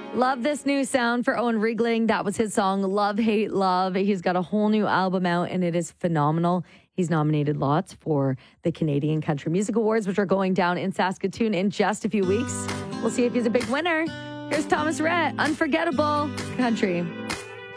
Love this new sound for Owen Riegling. That was his song, Love, Hate, Love. He's got a whole new album out, and it is phenomenal. He's nominated lots for the Canadian Country Music Awards, which are going down in Saskatoon in just a few weeks. We'll see if he's a big winner. Here's Thomas Rhett, Unforgettable Country.